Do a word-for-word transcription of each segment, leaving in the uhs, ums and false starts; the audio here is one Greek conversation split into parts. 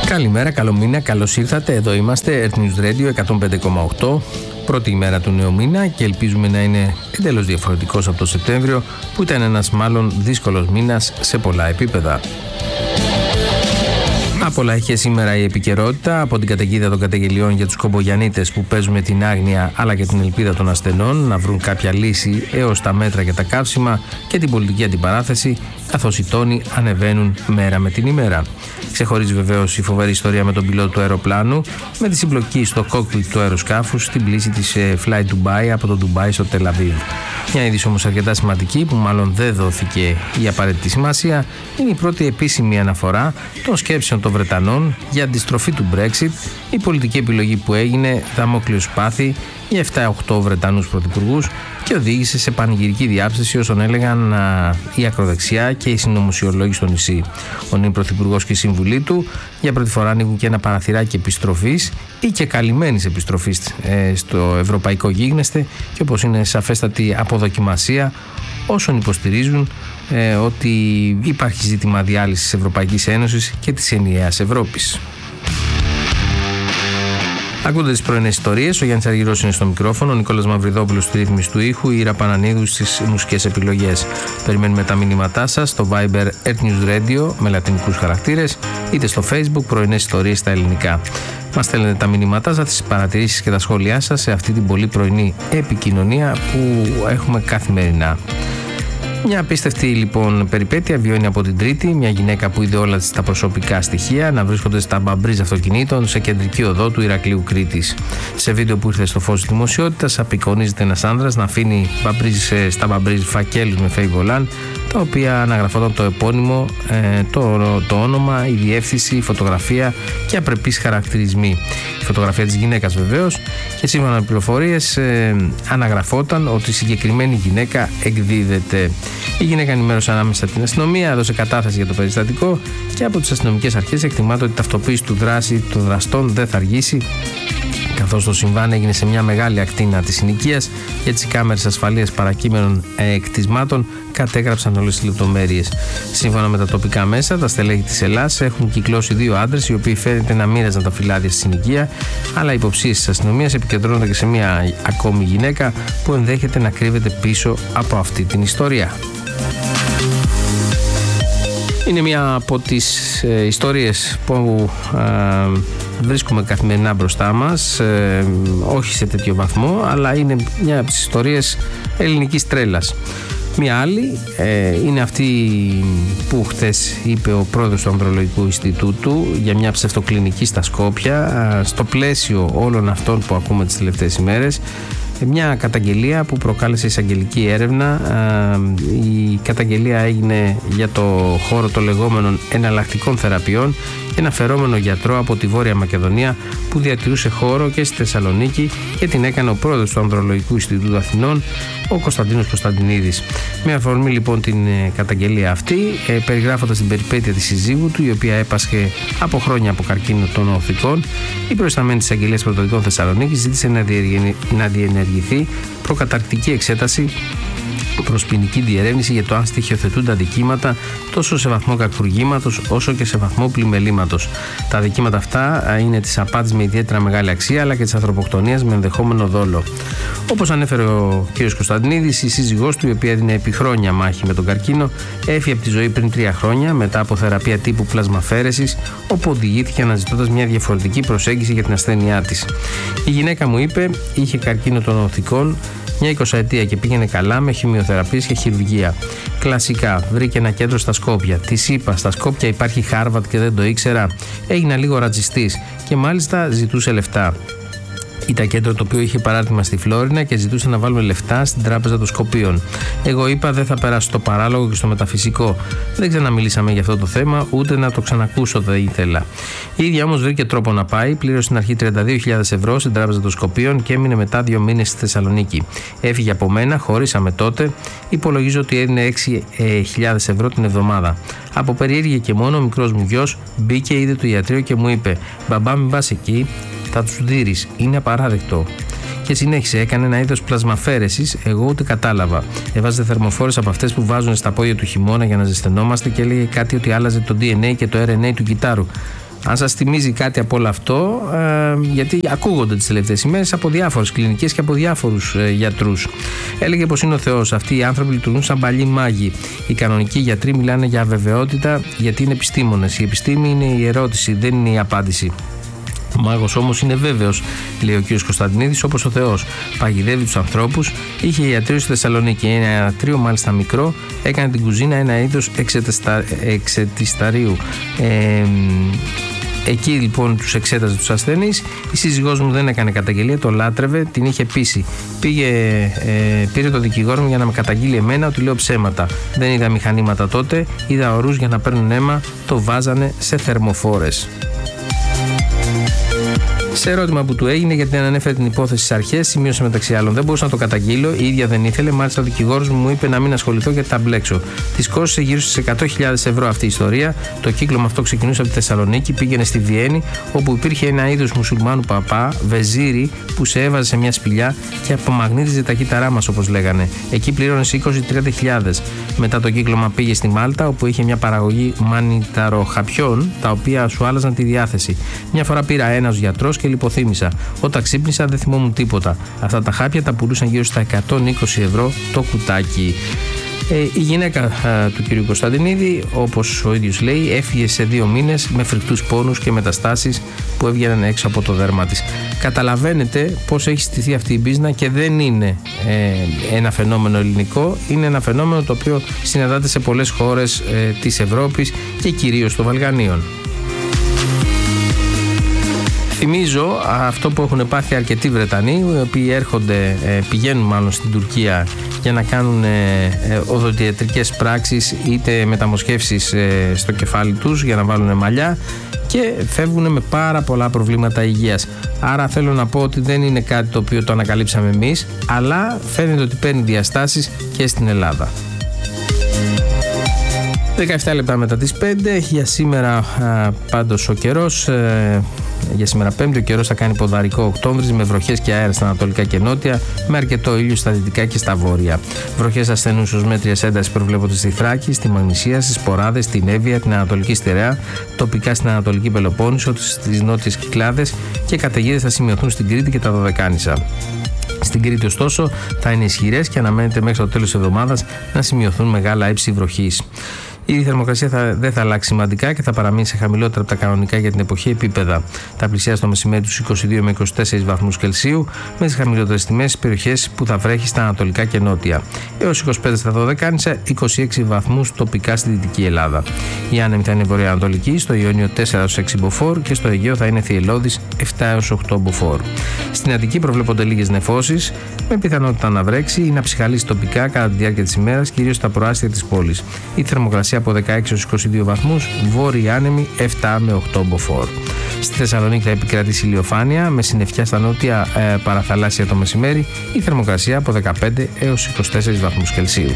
Καλημέρα, καλό μήνα, καλώς ήρθατε. Εδώ είμαστε, Earth News Radio εκατόν πέντε κόμμα οκτώ. Πρώτη ημέρα του νέου μήνα και ελπίζουμε να είναι εντελώς διαφορετικός από το Σεπτέμβριο, που ήταν ένας μάλλον δύσκολος μήνας σε πολλά επίπεδα. Απ' είχε σήμερα η επικαιρότητα, από την καταιγίδα των καταγγελιών για τους κομπογιαννίτες που παίζουν με την άγνοια αλλά και την ελπίδα των ασθενών να βρουν κάποια λύση, έως τα μέτρα για τα καύσιμα και την πολιτική αντιπαράθεση, καθώς οι τόνοι ανεβαίνουν μέρα με την ημέρα. Ξεχωρίζει βεβαίως η φοβερή ιστορία με τον πιλότο του αεροπλάνου, με τη συμπλοκή στο κόκπιτ του αεροσκάφους στην πλήση της Fly Dubai από το Ντουμπάι στο Τελαβίβ. Μια είδηση όμως αρκετά σημαντική, που μάλλον δεν δόθηκε η απαραίτητη σημασία, είναι η πρώτη επίσημη αναφορά των σκέψεων των Βρετανών για αντιστροφή του Brexit, η πολιτική επιλογή που έγινε δαμόκλειο σπάθη για επτά οκτώ Βρετανούς πρωθυπουργούς και οδήγησε σε πανηγυρική διάψευση όσων έλεγαν α, η ακροδεξιά και οι συνωμοσιολόγοι στο νησί. Ο νυν πρωθυπουργός και η σύμβουλή του για πρώτη φορά ανοίγουν και ένα παραθυράκι επιστροφής ή και καλυμμένης επιστροφής ε, στο ευρωπαϊκό γίγνεσθε, και όπως είναι σαφέστατη αποδοκιμασία όσων υποστηρίζουν ε, ότι υπάρχει ζήτημα διάλυσης της Ευρωπαϊκής Ένωσης και της ενιαίας Ευρώπης. Ακούτε τις πρωινές ιστορίες, ο Γιάννης Αργυρός είναι στο μικρόφωνο, ο Νικόλας Μαυριδόπουλος στη ρύθμιση του ήχου, η Ήρα Πανανίδου στις μουσικές επιλογές. Περιμένουμε τα μηνύματά σας στο Viber Earth News Radio με λατινικούς χαρακτήρες, είτε στο Facebook πρωινές ιστορίες στα ελληνικά. Μας στέλνετε τα μηνύματά σας, τις παρατηρήσεις και τα σχόλιά σας σε αυτή την πολύ πρωινή επικοινωνία που έχουμε καθημερινά. Μια απίστευτη λοιπόν περιπέτεια βιώνει από την Τρίτη μια γυναίκα που είδε όλα της τα προσωπικά στοιχεία να βρίσκονται στα μπαμπρίζ αυτοκινήτων σε κεντρική οδό του Ηρακλείου Κρήτης. Σε βίντεο που ήρθε στο φως της δημοσιότητας, απεικονίζεται ένας άνδρας να αφήνει μπαμπρίζ, στα μπαμπρίζ φακέλους με φεϊβολάν, τα οποία αναγραφόταν το επώνυμο, ε, το, το όνομα, η διεύθυνση, η φωτογραφία και απρεπείς χαρακτηρισμοί. Η φωτογραφία της γυναίκας βεβαίως, και σύμφωνα με πληροφορίες ε, αναγραφόταν ότι η συγκεκριμένη γυναίκα εκδίδεται. Η γυναίκα ενημέρωσε ανάμεσα την αστυνομία, έδωσε κατάθεση για το περιστατικό και από τις αστυνομικές αρχές εκτιμάται ότι η ταυτοποίηση του δράση των δραστών δεν θα αργήσει, καθώς το συμβάν έγινε σε μια μεγάλη ακτίνα της συνοικίας και τις κάμερες ασφαλείας παρακείμενων εκτισμάτων κατέγραψαν όλες τις λεπτομέρειες. Σύμφωνα με τα τοπικά μέσα, τα στελέχη της Ελλάς έχουν κυκλώσει δύο άντρες οι οποίοι φαίνεται να μοίραζαν τα φυλάδια στη συνοικία, αλλά οι υποψίες της αστυνομίας επικεντρώνονται και σε μια ακόμη γυναίκα που ενδέχεται να κρύβεται πίσω από αυτή την ιστορία. Είναι μια από τις ε, ιστορίες που ε, βρίσκουμε καθημερινά μπροστά μας, ε, όχι σε τέτοιο βαθμό, αλλά είναι μια από τις ιστορίες ελληνικής τρέλας. Μια άλλη ε, είναι αυτή που χθες είπε ο πρόεδρος του Ανδρολογικού Ινστιτούτου για μια ψευτοκλινική στα Σκόπια, ε, στο πλαίσιο όλων αυτών που ακούμε τις τελευταίες ημέρες. Μια καταγγελία που προκάλεσε εισαγγελική έρευνα. Η καταγγελία έγινε για το χώρο των λεγόμενων εναλλακτικών θεραπείων και ένα φερόμενο γιατρό από τη Βόρεια Μακεδονία που διατηρούσε χώρο και στη Θεσσαλονίκη και την έκανε ο πρόεδρος του Ανδρολογικού Ινστιτούτου Αθηνών, ο Κωνσταντίνος Κωνσταντινίδης. Με αφορμή λοιπόν την καταγγελία αυτή, περιγράφοντας την περιπέτεια της συζύγου του, η οποία έπασχε από χρόνια από καρκίνο των οθικών, η προϊσταμένη της Αγγελίας Πρωτοδικών Θεσσαλονίκης ζήτησε να διενεργηθεί προκαταρκτική εξέταση προς ποινική διερεύνηση για το αν στοιχειοθετούνται αδικήματα τόσο σε βαθμό κακουργήματος όσο και σε βαθμό πλημελήματος. Τα αδικήματα αυτά είναι της απάτης με ιδιαίτερα μεγάλη αξία, αλλά και της ανθρωποκτονίας με ενδεχόμενο δόλο. Όπως ανέφερε ο κ. Κωνσταντινίδης, η σύζυγός του, η οποία έδινε επί χρόνια μάχη με τον καρκίνο, έφυγε από τη ζωή πριν τρία χρόνια μετά από θεραπεία τύπου πλασμαφαίρεσης, όπου οδηγήθηκε αναζητώντας μια διαφορετική προσέγγιση για την ασθένειά της. Η γυναίκα μου είπε είχε καρκίνο των οθικών μια εικοσαετία και πήγαινε καλά με χημειοθεραπείες και χειρουργία. Κλασικά, βρήκε ένα κέντρο στα Σκόπια. Της είπα: στα Σκόπια υπάρχει Χάρβαρτ και δεν το ήξερα. Έγινα λίγο ρατσιστής και μάλιστα ζητούσε λεφτά. Ήταν κέντρο το οποίο είχε παράρτημα στη Φλόρινα και ζητούσε να βάλουμε λεφτά στην Τράπεζα των Σκοπίων. Εγώ είπα: δεν θα περάσω στο παράλογο και στο μεταφυσικό. Δεν ξαναμιλήσαμε για αυτό το θέμα, ούτε να το ξανακούσω δεν ήθελα. Η ίδια όμως βρήκε τρόπο να πάει, πλήρωσε στην αρχή τριάντα δύο χιλιάδες ευρώ στην Τράπεζα των Σκοπίων και έμεινε μετά δύο μήνες στη Θεσσαλονίκη. Έφυγε από μένα, χωρίσαμε τότε. Υπολογίζω ότι έδινε έξι χιλιάδες ευρώ την εβδομάδα. Από περιέργεια και μόνο, ο μικρός μου γιος μπήκε, είδε το ιατρείο και μου είπε: μπαμπά, μην πας εκεί. Θα τους δείρεις, είναι απαράδεκτο. Και συνέχισε, έκανε ένα είδος πλασμαφέρεσης, εγώ ούτε κατάλαβα. Έβαζε θερμοφόρες από αυτές που βάζουν στα πόδια του χειμώνα για να ζεσθενόμαστε και έλεγε κάτι ότι άλλαζε το ντι εν έι και το αρ εν έι του κυτάρου. Αν σας θυμίζει κάτι από όλο αυτό, ε, γιατί ακούγονται τις τελευταίες ημέρες από διάφορες κλινικές και από διάφορους ε, γιατρούς. Έλεγε πως είναι ο Θεός. Αυτοί οι άνθρωποι λειτουργούν σαν παλιοί μάγοι. Οι κανονικοί γιατροί μιλάνε για αβεβαιότητα γιατί είναι επιστήμονες. Η επιστήμη είναι η ερώτηση, δεν είναι η απάντηση. Ο μάγος όμως είναι βέβαιος, λέει ο κ. Κωνσταντινίδης, όπως ο Θεός. Παγιδεύει τους ανθρώπους. Είχε ιατρείο στη Θεσσαλονίκη. Ένα ιατρείο, μάλιστα μικρό, έκανε την κουζίνα ένα είδος εξετισταρίου. Ε, Εκεί λοιπόν τους εξέταζε τους ασθενείς. Η σύζυγός μου δεν έκανε καταγγελία, το λάτρευε, την είχε πείσει. Πήγε, ε, πήρε το δικηγόρο μου για να με καταγγείλει εμένα ότι λέω ψέματα. Δεν είδα μηχανήματα τότε, είδα ορούς για να παίρνουν αίμα, το βάζανε σε θερμοφόρες. Σε ερώτημα που του έγινε γιατί δεν ανέφερε την υπόθεση στις αρχές, σημείωσε μεταξύ άλλων: δεν μπορούσα να το καταγγείλω, η ίδια δεν ήθελε. Μάλιστα, ο δικηγόρος μου μου είπε να μην ασχοληθώ γιατί τα μπλέξω. Της κόστησε γύρω στις εκατό χιλιάδες ευρώ αυτή η ιστορία. Το κύκλωμα αυτό ξεκινούσε από τη Θεσσαλονίκη, πήγαινε στη Βιέννη, όπου υπήρχε ένα είδος μουσουλμάνου παπά, βεζίρι, που σε έβαζε σε μια σπηλιά και απομαγνήτιζε τα κύτταρά μας, όπως λέγανε. Εκεί πλήρωνε είκοσι με τριάντα χιλιάδες. Μετά το κύκλωμα πήγε στη Μάλτα, όπου είχε μια παραγωγή μανιταροχαπιών, τα οποία σου άλλαζαν τη διάθεση. Μια φορά πήρα ένα ως γιατρός και λιποθύμησα. Όταν ξύπνησα δεν θυμόμουν τίποτα. Αυτά τα χάπια τα πουλούσαν γύρω στα εκατόν είκοσι ευρώ το κουτάκι. Ε, η γυναίκα α, του κ. Κωνσταντινίδη, όπως ο ίδιος λέει, έφυγε σε δύο μήνες με φρικτούς πόνους και μεταστάσεις που έβγαιναν έξω από το δέρμα της. Καταλαβαίνετε πώς έχει στηθεί αυτή η μπίζνα και δεν είναι ε, ένα φαινόμενο ελληνικό, είναι ένα φαινόμενο το οποίο συναντάται σε πολλές χώρες ε, της Ευρώπης και κυρίως των Βαλκανίων. Θυμίζω αυτό που έχουν πάθει αρκετοί Βρετανοί, οι οποίοι έρχονται, πηγαίνουν μάλλον στην Τουρκία για να κάνουν οδοντιατρικές πράξεις είτε μεταμοσχεύσεις στο κεφάλι τους για να βάλουν μαλλιά και φεύγουν με πάρα πολλά προβλήματα υγείας. Άρα θέλω να πω ότι δεν είναι κάτι το οποίο το ανακαλύψαμε εμείς, αλλά φαίνεται ότι παίρνει διαστάσεις και στην Ελλάδα. δεκαεπτά λεπτά μετά τις πέντε, για σήμερα α, πάντως ο καιρός, ε, για σήμερα Πέμπτη, ο καιρός θα κάνει ποδαρικό Οκτώβρης με βροχές και αέρα στα ανατολικά και νότια, με αρκετό ήλιο στα δυτικά και στα βόρεια. Βροχές ασθενούς ως μέτριας έντασης προβλέπονται στη Θράκη, στη Μαγνησία, στις Ποράδες, στην Εύβοια, την Ανατολική Στερεά, τοπικά στην Ανατολική Πελοπόννησο, στις νότιες Κυκλάδες και καταιγίδες θα σημειωθούν στην Κρήτη και τα Δωδεκάνησα. Στην Κρήτη, ωστόσο, θα είναι ισχυρές και αναμένεται μέχρι το τέλος της εβδομάδας να σημειωθούν μεγάλα ύψη βροχής. Η θερμοκρασία θα, δεν θα αλλάξει σημαντικά και θα παραμείνει σε χαμηλότερα από τα κανονικά για την εποχή επίπεδα. Θα πλησιάσει το μεσημέρι τους είκοσι δύο με είκοσι τέσσερις βαθμούς Κελσίου, με τις χαμηλότερες τιμές στις περιοχές που θα βρέχει στα ανατολικά και νότια. Έως είκοσι πέντε στα Δωδεκάνησα, είκοσι έξι βαθμούς τοπικά στη Δυτική Ελλάδα. Η άνεμη θα είναι βορειοανατολική, στο Ιόνιο τέσσερα έως έξι μποφόρ και στο Αιγαίο θα είναι θυελλώδης επτά έως οκτώ μποφόρ. Στην Αττική προβλέπονται λίγες νεφώσεις, με πιθανότητα να βρέξει ή να ψυχαλίσει τοπικά κατά τη διάρκεια της ημέρας, κυρίως στα προάστια της πόλης. Η θερμοκρασία από δεκαέξι έως είκοσι δύο βαθμούς, βόρειοι άνεμοι επτά με οκτώ μποφόρ. Στη Θεσσαλονίκη θα επικρατήσει ηλιοφάνεια με συννεφιά στα νότια ε, παραθαλάσσια το μεσημέρι, η θερμοκρασία από δεκαπέντε έως είκοσι τέσσερις βαθμούς Κελσίου.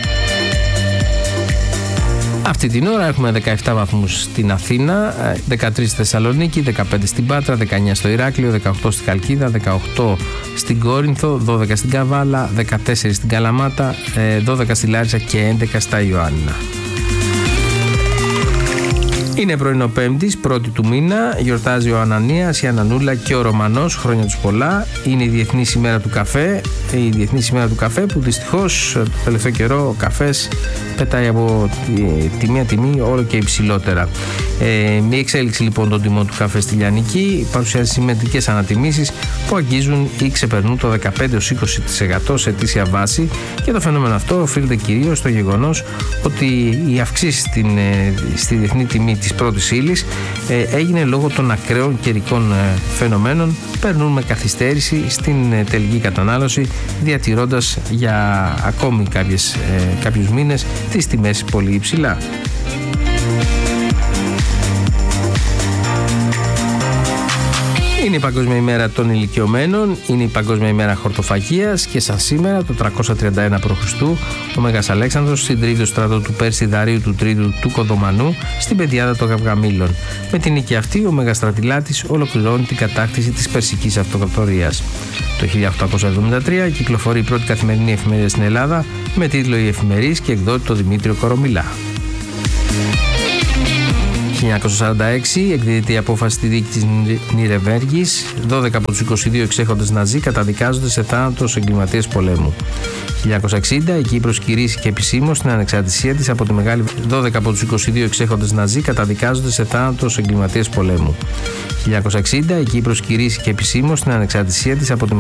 Αυτή την ώρα έχουμε δεκαεπτά βαθμούς στην Αθήνα, δεκατρείς στη Θεσσαλονίκη, δεκαπέντε στην Πάτρα, δεκαεννιά στο Ηράκλειο, δεκαοκτώ στη Χαλκίδα, δεκαοκτώ στην Κόρινθο, δώδεκα στην Καβάλα, δεκατέσσερα στην Καλαμάτα, δώδεκα στη Λάρισα και έντεκα στα Ιωάννινα. Είναι πρωινό Πέμπτης, πρώτη του μήνα, γιορτάζει ο Ανανίας, η Ανανούλα και ο Ρωμανός, χρόνια τους πολλά. Είναι η Διεθνής ημέρα του καφέ, η Διεθνής ημέρα του καφέ που δυστυχώς το τελευταίο καιρό ο καφές πετάει από τη, τη μία τιμή όλο και υψηλότερα. Ε, μια εξέλιξη λοιπόν των τιμών του καφέ στη Λιανική παρουσιάζει συμμετρικές ανατιμήσεις που αγγίζουν ή ξεπερνούν το δεκαπέντε έως είκοσι τοις εκατό σε ετήσια βάση και το φαινόμενο αυτό οφείλεται κυρίως στο γεγονός ότι οι αυξήσεις στην, στη διεθνή τιμή της πρώτης ύλης ε, έγινε λόγω των ακραίων καιρικών ε, φαινομένων, περνούν με καθυστέρηση στην ε, τελική κατανάλωση, διατηρώντας για ακόμη κάποιες, ε, κάποιους μήνες τις τιμές πολύ υψηλά. Είναι η Παγκόσμια ημέρα των ηλικιωμένων, είναι η Παγκόσμια ημέρα χορτοφαγίας και σαν σήμερα το τριακόσια τριάντα ένα π.Χ. ο Μέγας Αλέξανδρος συντρίβει το στρατό του Πέρση Δαρίου του Τρίτου του Κοδομανού στην πεδιάδα των Γαυγαμήλων. Με την νίκη αυτή ο Μέγας στρατηλάτης ολοκληρώνει την κατάκτηση της Περσικής Αυτοκρατορίας. Το χίλια οκτακόσια εβδομήντα τρία κυκλοφορεί η πρώτη καθημερινή εφημερίδα στην Ελλάδα με τίτλο «Η Εφημερής» και εκδότη το Δημήτριο Κορομιλά. χίλια εννιακόσια σαράντα έξι εκδίδεται η απόφαση στη δίκη της Νιρεμβέργης. δώδεκα από τους είκοσι δύο εξέχοντες Ναζί καταδικάζονται σε θάνατο ως εγκληματίες πολέμου. χίλια εννιακόσια εξήντα η Κύπρος κηρύσσηκε επισήμως την ανεξαρτησία της από τη Μεγάλη δώδεκα από τους είκοσι δύο εξέχοντες Ναζί καταδικάζονται σε θάνατο ως εγκληματίες πολέμου. χίλια εννιακόσια εξήντα η Κύπρος κηρύσσηκε επισήμως την ανεξαρτησία της από τη